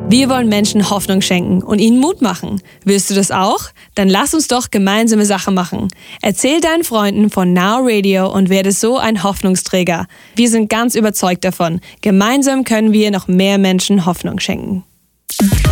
Wir wollen Menschen Hoffnung schenken und ihnen Mut machen. Willst du das auch? Dann lass uns doch gemeinsame Sache machen. Erzähl deinen Freunden von Now Radio und werde so ein Hoffnungsträger. Wir sind ganz überzeugt davon. Gemeinsam können wir noch mehr Menschen Hoffnung schenken.